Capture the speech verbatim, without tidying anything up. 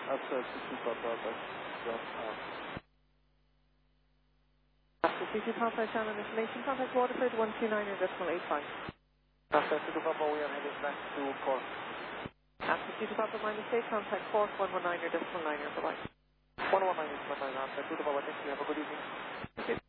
After two Papa, that's drop off. After two Papa, channel information, contact Waterford one two nine decimal eight five. After two Papa, we are heading back to Cork. After two Papa, minus eight, contact Cork one one nine decimal nine, bye-bye. one one nine decimal nine, after two Papa, thank you, have a good evening.